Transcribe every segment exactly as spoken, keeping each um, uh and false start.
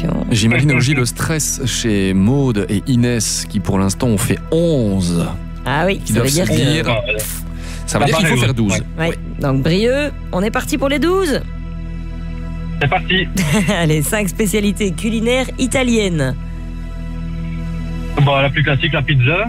attention. J'imagine aussi le stress chez Maude et Inès qui pour l'instant ont fait onze. Ah oui, Qui ça veut doivent dire se que... dire, ça veut dire qu'il faut faire douze. Ouais. Ouais. Donc Brieux, on est parti pour les douze. C'est parti. Allez, cinq spécialités culinaires italiennes. Bon, la plus classique, la pizza.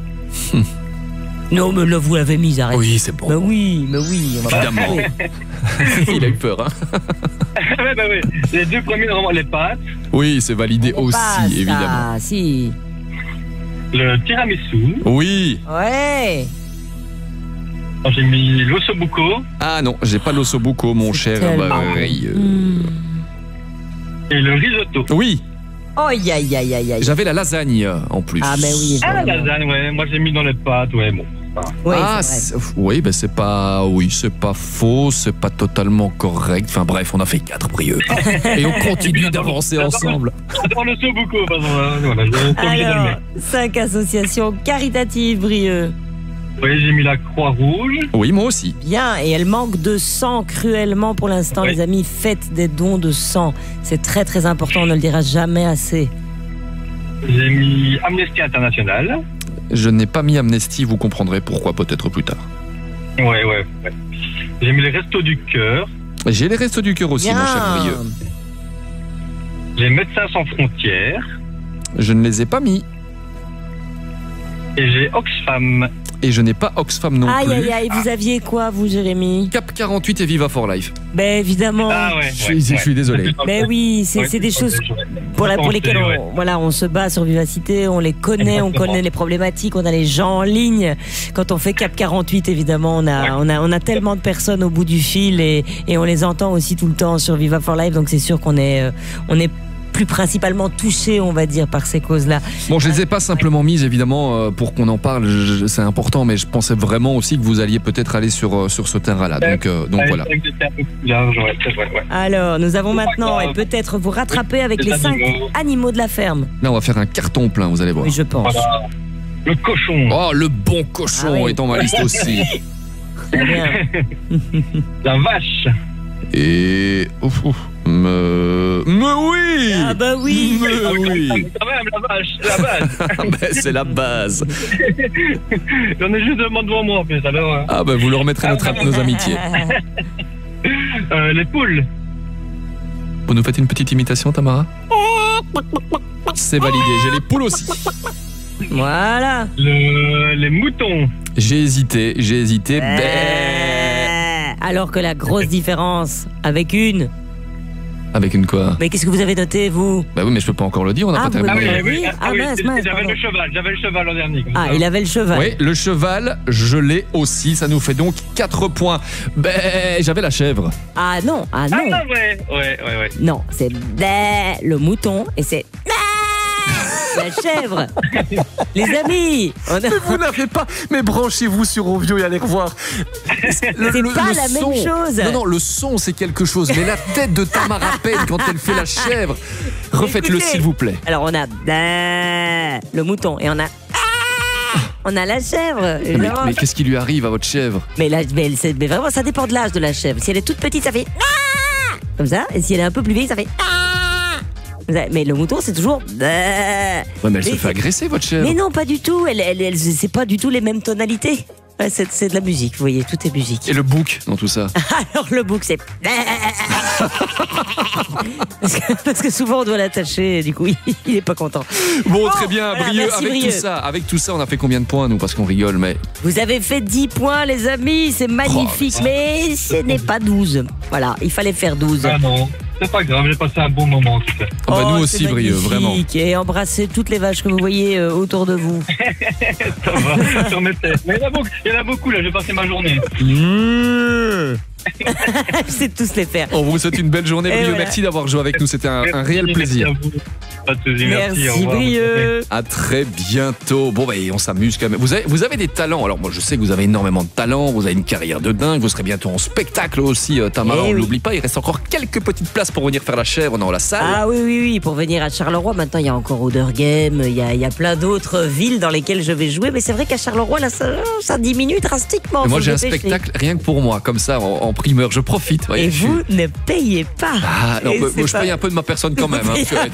Non, mais là, vous l'avez mise, arrête. Oui, c'est bon. Mais oui, mais oui. On va Évidemment. Il a eu peur, hein. Ouais, bah oui. Les deux premiers, vraiment, les pâtes. Oui, c'est validé On aussi, passe, évidemment. Ah, si. Le tiramisu. Oui. Ouais. J'ai mis l'ossobuco. Ah non, j'ai pas l'ossobuco, mon C'est cher. tellement Bah, bon. oui, euh, Mmh. Et le risotto. oui, Oh, aïe, aïe, aïe, aïe, aïe. j'avais la lasagne en plus. Ah, mais oui. Ah, la lasagne, ouais. Moi, j'ai mis dans les pâtes, ouais, bon. Oui, ah, c'est vrai. c'est- oui, ben c'est pas, oui, c'est pas faux, c'est pas totalement correct. Enfin bref, on a fait quatre Brieux et on continue d'avancer ensemble. Dans l'ossobuco, par exemple. Voilà, j'ai été obligé de le Alors, mettre. cinq associations caritatives, Brieux. Oui, j'ai mis la Croix-Rouge. Oui, moi aussi. Bien, et elle manque de sang cruellement pour l'instant, Oui. les amis. Faites des dons de sang. C'est très très important, on ne le dira jamais assez. J'ai mis Amnesty International. Je n'ai pas mis Amnesty, vous comprendrez pourquoi peut-être plus tard. Ouais, ouais, ouais. J'ai mis les Restos du Cœur. J'ai les restos du cœur aussi, Bien. mon cher Brieux. J'ai Médecins sans frontières. Je ne les ai pas mis Et j'ai Oxfam. et je n'ai pas Oxfam non Aïe, plus. aïe, aïe, vous aviez quoi, vous, Jérémy? Cap quarante-huit et Viva for Life. Ben évidemment. Ah ouais. Je suis- je suis désolé. Ben oui, c'est Ouais, c'est des c'est choses pas des- pour, la- pour Pensez, lesquelles on, ouais. voilà, on se bat sur Vivacité, on les connaît, on Exactement. connaît les problématiques, on a les gens en ligne. Quand on fait Cap quarante-huit, évidemment, on a, Ouais. on a, on a tellement de personnes au bout du fil et, et on les entend aussi tout le temps sur Viva for Life, donc c'est sûr qu'on est, euh, on est plus principalement touché, on va dire, par ces causes-là. Bon, je les ai pas simplement mises, évidemment, euh, pour qu'on en parle, je- je- c'est important, mais je pensais vraiment aussi que vous alliez peut-être aller sur, euh, sur ce terrain-là. Donc, euh, donc Ouais, voilà. c'est vrai que j'étais un peu plus large, ouais, c'est vrai, ouais. Alors, nous avons C'est pas maintenant, et grave. peut-être vous rattraper avec Les les cinq animaux. animaux de la ferme. Là, on va faire un carton plein, vous allez voir. Oui, je pense. Voilà. Le cochon. Oh, le bon cochon Ah oui. est dans ma liste aussi. Très bien. La vache. Et... Ouf, ouf. Me... Mais oui Ah bah oui. Mais oui Quand même, la vache, la vache. Ah ben, c'est la base. J'en ai juste devant devant moi en plus, alors. hein. Ah ben, vous leur mettrez notre, nos amitiés. Euh, les poules. Vous nous faites une petite imitation, Tamara? C'est validé, j'ai les poules aussi. Voilà. Le, les moutons. J'ai hésité, j'ai hésité. Ben... Euh, Alors que la grosse différence avec une. Avec une quoi? Mais qu'est-ce que vous avez noté, vous? Bah oui, mais je peux pas encore le dire, on n'a Ah, pas vous terminé. l'avez dit? Ah, oui, mince, c'est- mince, J'avais pardon. le cheval, j'avais le cheval l'an dernier. comme Ah, ça. il avait le cheval. Oui, le cheval, je l'ai aussi, ça nous fait donc quatre points. Ben, j'avais la chèvre. Ah non, ah non. Ah, ouais, ouais, ouais, ouais. Non, c'est blé, le mouton et c'est blé, la chèvre. Les amis, on a- Vous n'avez pas... Mais branchez-vous sur Ovio et allez revoir. Le- C'est le- pas le la même son. chose. Non, non, le son, c'est quelque chose. Mais la tête de Tamara Peine quand elle fait la chèvre. Refaites-le, Écoutez. s'il vous plaît. Alors on a blé, le mouton et on a on a la chèvre. Mais, évidemment. mais qu'est-ce qui lui arrive à votre chèvre? Mais, là, mais, c'est- mais vraiment, ça dépend de l'âge de la chèvre. Si elle est toute petite, ça fait ah comme ça. Et si elle est un peu plus vieille, ça fait ah comme ça. Mais le mouton, c'est toujours bah. Ouais, mais elle se Mais- fait agresser, votre chèvre. Mais non, pas du tout. Elle, elle, elle- c'est pas du tout les mêmes tonalités. Ouais, c'est, c'est de la musique, vous voyez, tout est musique. Et le bouc dans tout ça? Alors le bouc, c'est parce, que, parce que souvent on doit l'attacher. Et du coup, il, il est pas content. Bon, Bon, très bien, voilà, Brieux. merci, Avec Brieux. tout ça, avec tout ça, on a fait combien de points, nous? Parce qu'on rigole, mais... Vous avez fait dix points, les amis. C'est magnifique, Oh, mais ce n'est pas douze. Voilà, il fallait faire douze. Ah non, c'est pas grave, j'ai passé un bon moment en tout cas. Ah bah, Oh, nous c'est aussi, Brieux, magnifique. vraiment. Et embrassez toutes les vaches que vous voyez euh, autour de vous. Ça va, sur mes têtes. Mais il y en a beaucoup, il y en a beaucoup là, j'ai passé ma journée. Je sais tous les faire. On vous souhaite une belle journée, Et Brieux. voilà. Merci d'avoir joué avec nous, c'était un, un réel plaisir. Merci à vous. Pas de soucis, merci. Merci, au revoir. Brieux. À très bientôt. Bon, bah, on s'amuse quand même. Vous avez, vous avez des talents. Alors, moi, je sais que vous avez énormément de talents. Vous avez une carrière de dingue. Vous serez bientôt en spectacle aussi, euh, Tamara. Eh on ne oui. l'oublie pas. Il reste encore quelques petites places pour venir faire la chèvre dans la salle. Ah oui, oui, oui, pour venir à Charleroi, maintenant il y a encore Odergame, il y a, il y a plein d'autres villes dans lesquelles je vais jouer, mais c'est vrai qu'à Charleroi, là, ça, ça diminue drastiquement. Et moi, faut j'ai un se dépêcher. spectacle rien que pour moi, comme ça, en, en primeur. Je profite. voyez, Et je suis- vous ne payez pas. Ah, non, Et bah, c'est moi, je pas- paye un peu de ma personne quand même. hein, parce que-